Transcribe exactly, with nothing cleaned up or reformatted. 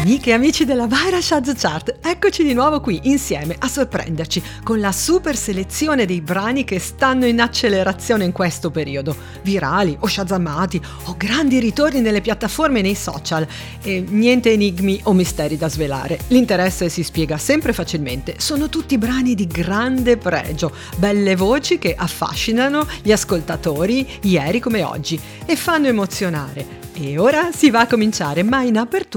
Amiche e amici della Vaira Shaz Chart, eccoci di nuovo qui insieme a sorprenderci con la super selezione dei brani che stanno in accelerazione in questo periodo, virali o shazammati o grandi ritorni nelle piattaforme e nei social, e niente enigmi o misteri da svelare. L'interesse si spiega sempre facilmente, sono tutti brani di grande pregio, belle voci che affascinano gli ascoltatori ieri come oggi e fanno emozionare. E ora si va a cominciare, ma in apertura